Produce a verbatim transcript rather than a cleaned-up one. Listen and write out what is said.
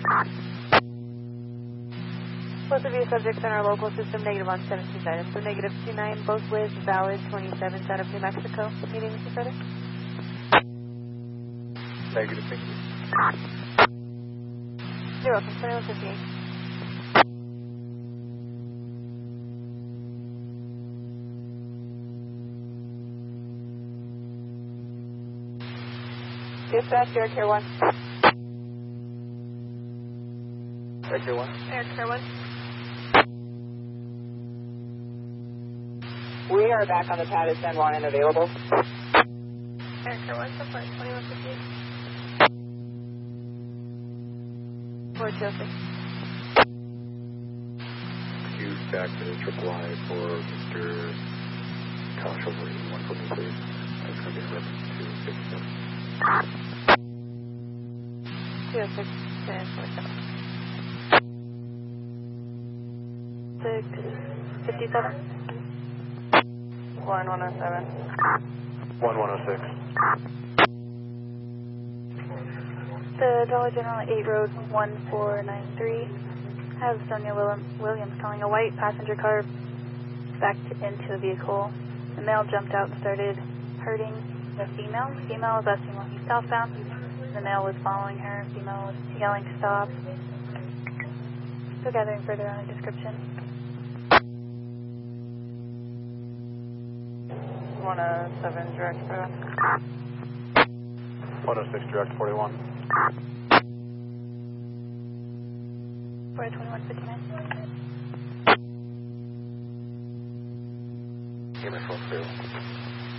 Both of your subjects in our local system, negative on seventeen items. So negative two nine, both with valid twenty-sevens out of New Mexico. Meeting Mister Further? Negative, thank you. You're welcome, twenty-one fifty-eight. Dispatch, Air Care one. Air Care one? Air Care one. We are back on the pad at San Juan and available. Air Care one, support twenty-one fifty-eight. Fort Joseph. Q back to the triple I for Mister Tosh over eighty-one for me, please. That's going to be a reference to fifty-seven. two oh six, ten forty-seven. six fifty-seven. one one oh seven. one one oh six. The Dollar General eight Road one four nine three has Sonia Williams calling a white passenger car backed into a vehicle. The male jumped out and started hurting the female. The female was asking why he's southbound. The male was following her. The female was yelling stop. Still gathering further on a description. one oh seven direct for one oh six direct forty-one. for twenty-one fifty-nine. Give me phone through.